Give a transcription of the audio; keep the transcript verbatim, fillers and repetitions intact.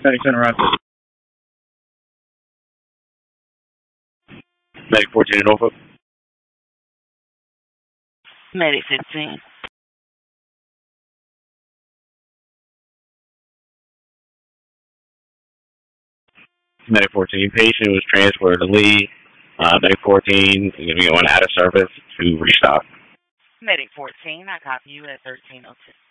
Medic Center, Roger. Medic fourteen in Norfolk. Medic fifteen. Medic fourteen. Patient was transferred to Lee. Uh, Medic fourteen is going to be going out of service to restock. Medic fourteen, I copy you at thirteen oh two.